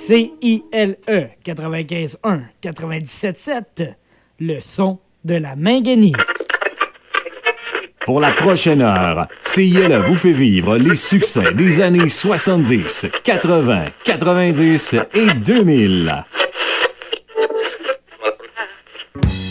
CILE 95.1, 97.7, le son de la Mingénie. Pour la prochaine heure, CILE vous fait vivre les succès des années 70, 80, 90 et 2000.